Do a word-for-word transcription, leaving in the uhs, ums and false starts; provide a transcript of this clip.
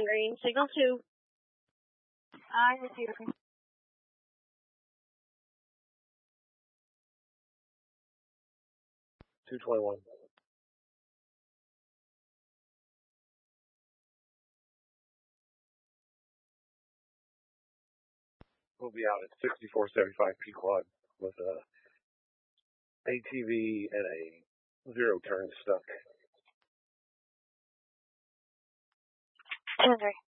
Bowling Green. Signal two. I receive. two twenty-one. We'll be out at sixty-four seventy-five P quad with a A T V and a zero turn stuck. Andre.